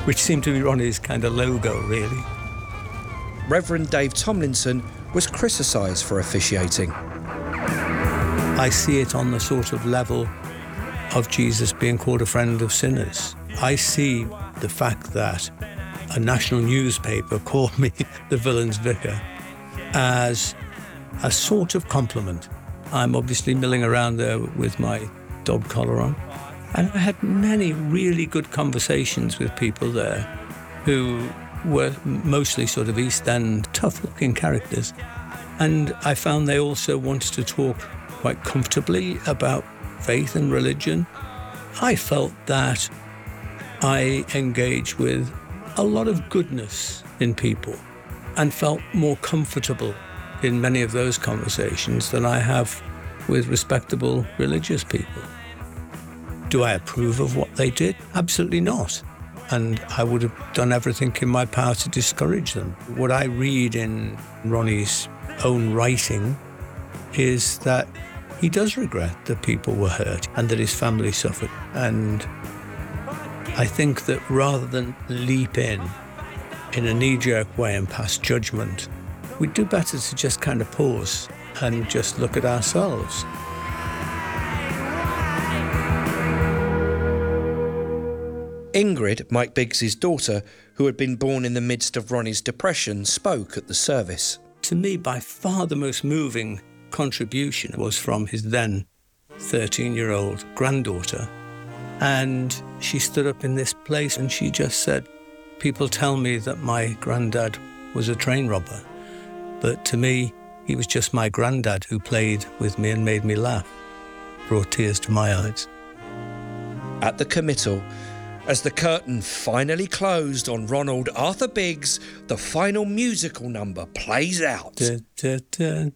which seemed to be Ronnie's kind of logo, really. Reverend Dave Tomlinson was criticised for officiating. I see it on the sort of level of Jesus being called a friend of sinners. I see the fact that a national newspaper called me the villain's vicar as a sort of compliment. I'm obviously milling around there with my dog collar on. And I had many really good conversations with people there who were mostly sort of East End, tough-looking characters. And I found they also wanted to talk quite comfortably about faith and religion. I felt that I engaged with a lot of goodness in people and felt more comfortable in many of those conversations than I have with respectable religious people. Do I approve of what they did? Absolutely not. And I would have done everything in my power to discourage them. What I read in Ronnie's own writing is that he does regret that people were hurt and that his family suffered. And I think that rather than leap in a knee-jerk way and pass judgment, we'd do better to just kind of pause and just look at ourselves. Ingrid, Mike Biggs' daughter, who had been born in the midst of Ronnie's depression, spoke at the service. To me, by far the most moving contribution was from his then 13-year-old granddaughter. And she stood up in this place and she just said, "People tell me that my granddad was a train robber, but to me, he was just my granddad who played with me and made me laugh." Brought tears to my eyes. At the committal, as the curtain finally closed on Ronald Arthur Biggs, the final musical number plays out. The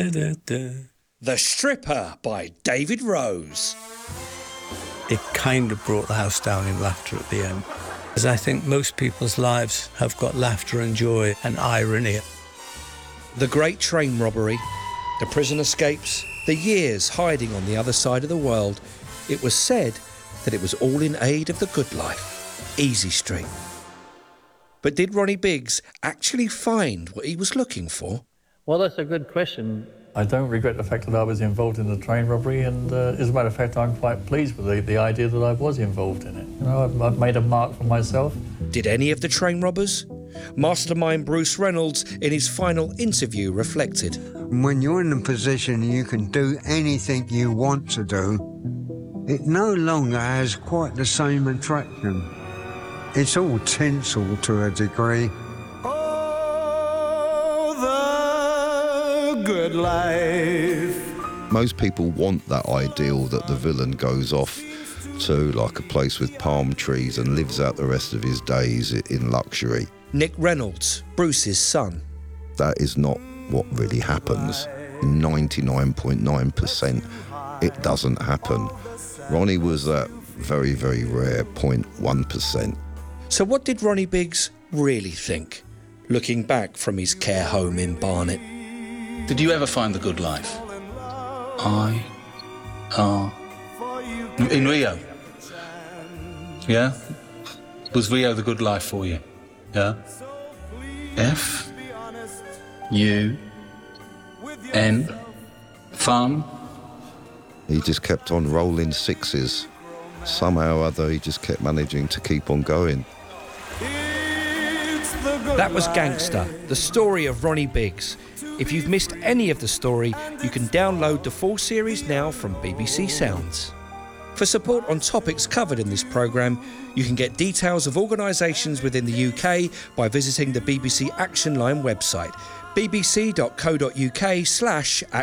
Stripper by David Rose. It kind of brought the house down in laughter at the end. As I think most people's lives have got laughter and joy and irony. The great train robbery, the prison escapes, the years hiding on the other side of the world. It was said that it was all in aid of the good life, Easy Street. But did Ronnie Biggs actually find what he was looking for? Well, that's a good question. I don't regret the fact that I was involved in the train robbery, and as a matter of fact, I'm quite pleased with the idea that I was involved in it. You know, I've made a mark for myself. Did any of the train robbers? Mastermind Bruce Reynolds, in his final interview, reflected. When you're in a position you can do anything you want to do, it no longer has quite the same attraction. It's all tinsel to a degree. Oh, the good life. Most people want that ideal that the villain goes off to like a place with palm trees and lives out the rest of his days in luxury. Nick Reynolds, Bruce's son. That is not what really happens. 99.9% it doesn't happen. Ronnie was that very, very rare 0.1%. So what did Ronnie Biggs really think, looking back from his care home in Barnet? Did you ever find the good life? In Rio? Yeah? Was Rio the good life for you? Yeah? F-U-N Fun? He just kept on rolling sixes. Somehow or other, he just kept managing to keep on going. That was Gangster, the story of Ronnie Biggs. If you've missed any of the story, you can download the full series now from BBC Sounds. For support on topics covered in this programme, you can get details of organisations within the UK by visiting the BBC Action Line website, bbc.co.uk/Action